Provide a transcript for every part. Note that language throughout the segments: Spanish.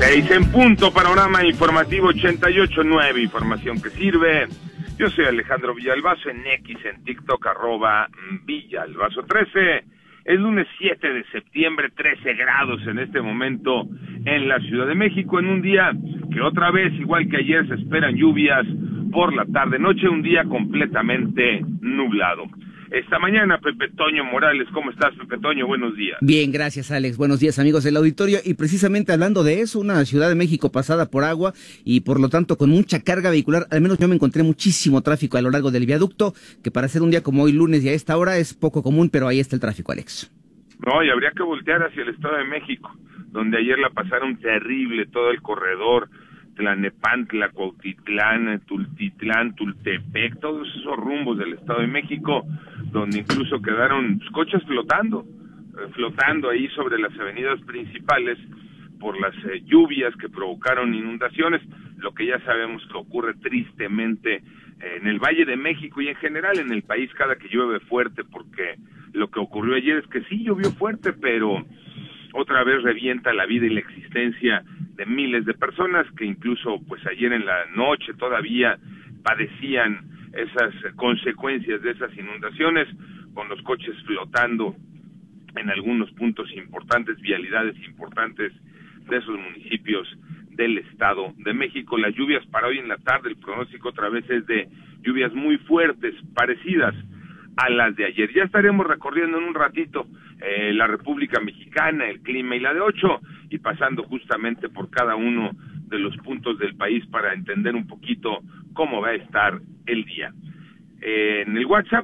6 en punto, panorama informativo 88.9, información que sirve. Yo soy Alejandro Villalbazo, en X, en TikTok, @Villalbazo13. Es lunes 7 de septiembre, 13 grados en este momento en la Ciudad de México, en un día que otra vez, igual que ayer, se esperan lluvias por la tarde-noche, un día completamente nublado. Esta mañana, Pepe Toño Morales, ¿cómo estás, Pepe Toño? Buenos días. Bien, gracias, Alex. Buenos días, amigos del auditorio. Y precisamente hablando de eso, una Ciudad de México pasada por agua y por lo tanto con mucha carga vehicular. Al menos yo me encontré muchísimo tráfico a lo largo del viaducto, que para ser un día como hoy, lunes y a esta hora, es poco común, pero ahí está el tráfico, Alex. No, y habría que voltear hacia el Estado de México, donde ayer la pasaron terrible, todo el corredor, Tlanepantla, Cuautitlán, Tultitlán, Tultepec, todos esos rumbos del Estado de México, donde incluso quedaron coches flotando ahí sobre las avenidas principales por las lluvias que provocaron inundaciones, lo que ya sabemos que ocurre tristemente en el Valle de México y en general en el país cada que llueve fuerte, porque lo que ocurrió ayer es que sí llovió fuerte, pero otra vez revienta la vida y la existencia de miles de personas que incluso pues ayer en la noche todavía padecían esas consecuencias de esas inundaciones, con los coches flotando en algunos puntos importantes, vialidades importantes de esos municipios del Estado de México. Las lluvias para hoy en la tarde, el pronóstico otra vez es de lluvias muy fuertes, parecidas a las de ayer. Ya estaremos recorriendo en un ratito la República Mexicana, el clima y la de 8, y pasando justamente por cada uno de los puntos del país para entender un poquito cómo va a estar el día. En el WhatsApp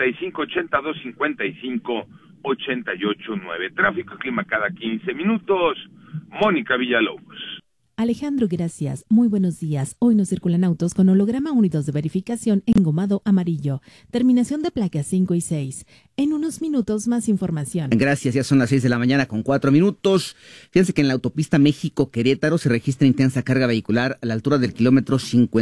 5582558889. Tráfico y clima cada 15 minutos. Mónica Villalobos. Alejandro, gracias. Muy buenos días. Hoy nos circulan autos con holograma unidos de verificación engomado amarillo. Terminación de placas 5 y 6. En unos minutos más información. Gracias, ya son las 6 de la mañana con 4 minutos. Fíjense que en la autopista México-Querétaro se registra intensa carga vehicular a la altura del kilómetro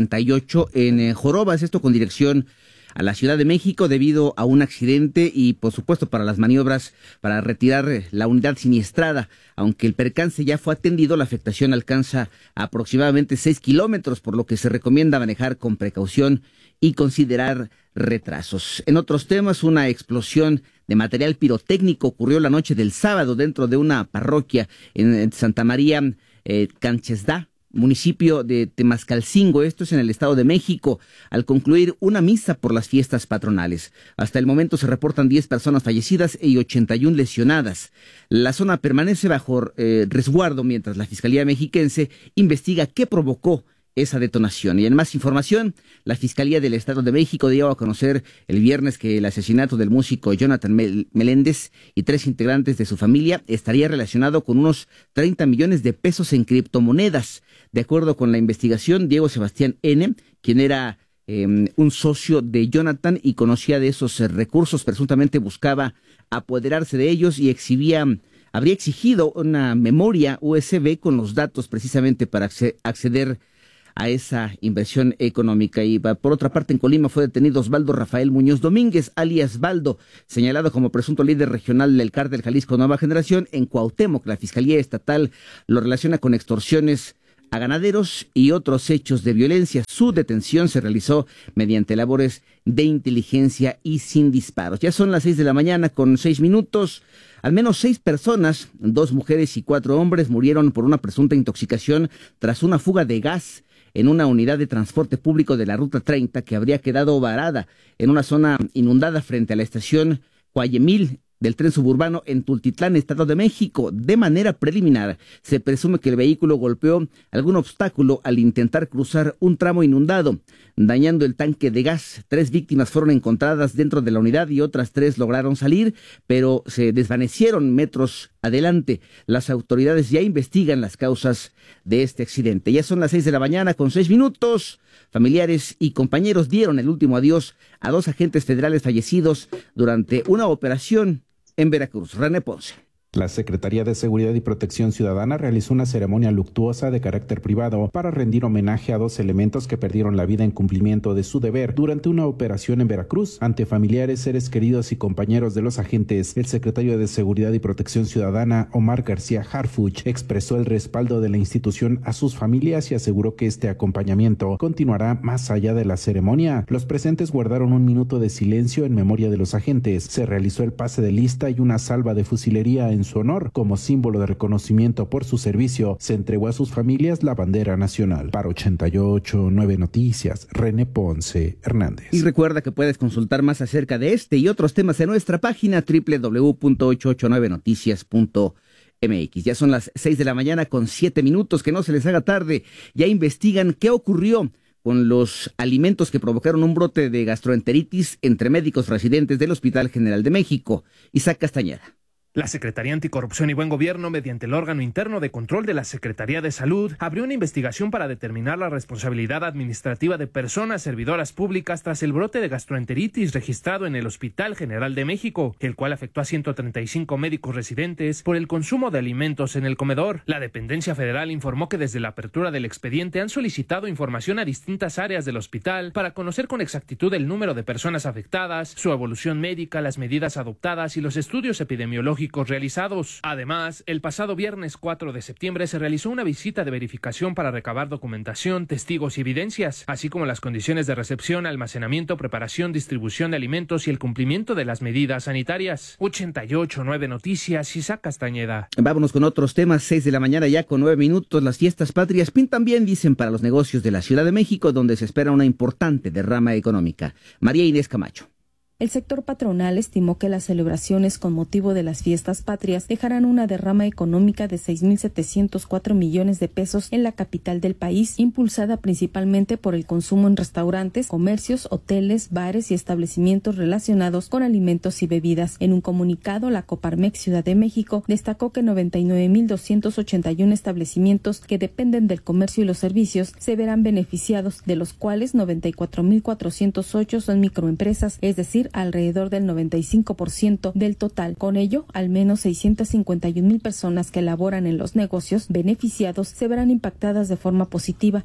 58 en Jorobas, esto con dirección a la Ciudad de México debido a un accidente y por supuesto para las maniobras para retirar la unidad siniestrada. Aunque el percance ya fue atendido, la afectación alcanza aproximadamente 6 kilómetros, por lo que se recomienda manejar con precaución y considerar retrasos. En otros temas, una explosión de material pirotécnico ocurrió la noche del sábado dentro de una parroquia en Santa María Canchesdá, municipio de Temascalcingo, esto es en el Estado de México, al concluir una misa por las fiestas patronales. Hasta el momento se reportan 10 personas fallecidas y 81 lesionadas. La zona permanece bajo resguardo mientras la Fiscalía Mexiquense investiga qué provocó esa detonación. Y en más información, la Fiscalía del Estado de México dio a conocer el viernes que el asesinato del músico Jonathan Meléndez y 3 integrantes de su familia estaría relacionado con unos 30 millones de pesos en criptomonedas. De acuerdo con la investigación, Diego Sebastián N., quien era un socio de Jonathan y conocía de esos recursos, presuntamente buscaba apoderarse de ellos y habría exigido una memoria USB con los datos precisamente para acceder a esa inversión económica. Y por otra parte, en Colima fue detenido Osvaldo Rafael Muñoz Domínguez, alias Baldo, señalado como presunto líder regional del Cártel Jalisco Nueva Generación. En Cuauhtémoc, la Fiscalía Estatal lo relaciona con extorsiones a ganaderos y otros hechos de violencia. Su detención se realizó mediante labores de inteligencia y sin disparos. Ya son las 6 de la mañana con 6 minutos. Al menos 6 personas, 2 mujeres y 4 hombres, murieron por una presunta intoxicación tras una fuga de gas en una unidad de transporte público de la Ruta 30 que habría quedado varada en una zona inundada frente a la estación Cuayemil del tren suburbano en Tultitlán, Estado de México. De manera preliminar, se presume que el vehículo golpeó algún obstáculo al intentar cruzar un tramo inundado, dañando el tanque de gas. 3 víctimas fueron encontradas dentro de la unidad y otras 3 lograron salir, pero se desvanecieron metros adelante. Las autoridades ya investigan las causas de este accidente. Ya son las 6 de la mañana con 6 minutos. Familiares y compañeros dieron el último adiós a 2 agentes federales fallecidos durante una operación en Veracruz. René Ponce. La Secretaría de Seguridad y Protección Ciudadana realizó una ceremonia luctuosa de carácter privado para rendir homenaje a 2 elementos que perdieron la vida en cumplimiento de su deber durante una operación en Veracruz. Ante familiares, seres queridos y compañeros de los agentes, el secretario de Seguridad y Protección Ciudadana, Omar García Harfuch, expresó el respaldo de la institución a sus familias y aseguró que este acompañamiento continuará más allá de la ceremonia. Los presentes guardaron un minuto de silencio en memoria de los agentes. Se realizó el pase de lista y una salva de fusilería en su honor. Como símbolo de reconocimiento por su servicio, se entregó a sus familias la bandera nacional. Para 88.9 Noticias, René Ponce Hernández. Y recuerda que puedes consultar más acerca de este y otros temas en nuestra página www.889noticias.mx. Ya son las 6 de la mañana con 7 minutos, que no se les haga tarde. Ya investigan qué ocurrió con los alimentos que provocaron un brote de gastroenteritis entre médicos residentes del Hospital General de México. Isaac Castañeda. La Secretaría Anticorrupción y Buen Gobierno, mediante el órgano interno de control de la Secretaría de Salud, abrió una investigación para determinar la responsabilidad administrativa de personas servidoras públicas tras el brote de gastroenteritis registrado en el Hospital General de México, el cual afectó a 135 médicos residentes por el consumo de alimentos en el comedor. La dependencia federal informó que desde la apertura del expediente han solicitado información a distintas áreas del hospital para conocer con exactitud el número de personas afectadas, su evolución médica, las medidas adoptadas y los estudios epidemiológicos realizados. Además, el pasado viernes 4 de septiembre se realizó una visita de verificación para recabar documentación, testigos y evidencias, así como las condiciones de recepción, almacenamiento, preparación, distribución de alimentos y el cumplimiento de las medidas sanitarias. 88.9 Noticias, Isaac Castañeda. Vámonos con otros temas. 6 de la mañana ya con 9 minutos. Las fiestas patrias pintan bien, dicen, para los negocios de la Ciudad de México, donde se espera una importante derrama económica. María Inés Camacho. El sector patronal estimó que las celebraciones con motivo de las fiestas patrias dejarán una derrama económica de 6.704 millones de pesos en la capital del país, impulsada principalmente por el consumo en restaurantes, comercios, hoteles, bares y establecimientos relacionados con alimentos y bebidas. En un comunicado, la Coparmex Ciudad de México destacó que 99.281 establecimientos que dependen del comercio y los servicios se verán beneficiados, de los cuales 94.408 son microempresas, es decir, alrededor del 95% del total. Con ello, al menos 651,000 personas que laboran en los negocios beneficiados se verán impactadas de forma positiva.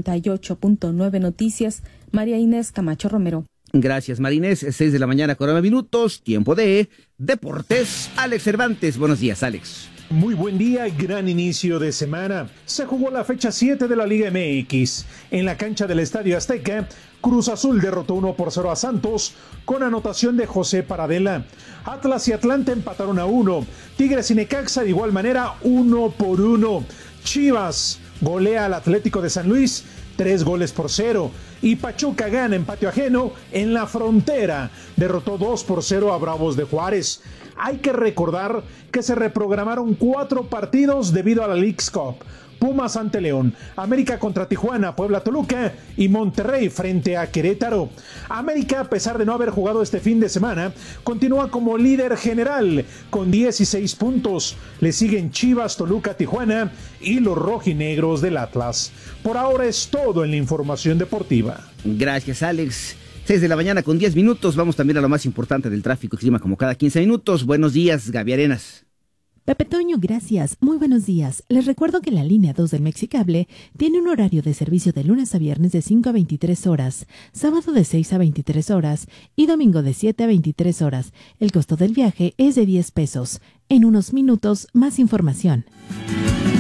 88.9 Noticias, María Inés Camacho Romero. Gracias, María Inés. 6 de la mañana con 9 minutos, tiempo de Deportes. Alex Cervantes, buenos días, Alex. Muy buen día, gran inicio de semana. Se jugó la fecha 7 de la Liga MX. En la cancha del Estadio Azteca, Cruz Azul derrotó 1-0 a Santos con anotación de José Paradela. Atlas y Atlante empataron a 1. Tigres y Necaxa de igual manera 1-1. Chivas golea al Atlético de San Luis 3-0. Y Pachuca gana en patio ajeno en la Frontera. Derrotó 2-0 a Bravos de Juárez. Hay que recordar que se reprogramaron 4 partidos debido a la Leagues Cup. Pumas ante León, América contra Tijuana, Puebla Toluca y Monterrey frente a Querétaro. América, a pesar de no haber jugado este fin de semana, continúa como líder general con 16 puntos. Le siguen Chivas, Toluca, Tijuana y los rojinegros del Atlas. Por ahora es todo en la información deportiva. Gracias, Alex. 6 de la mañana con 10 minutos. Vamos también a lo más importante del tráfico y clima como cada 15 minutos. Buenos días, Gaby Arenas. Pepe Toño, gracias. Muy buenos días. Les recuerdo que la línea 2 del Mexicable tiene un horario de servicio de lunes a viernes de 5 a 23 horas, sábado de 6 a 23 horas y domingo de 7 a 23 horas. El costo del viaje es de 10 pesos. En unos minutos, más información.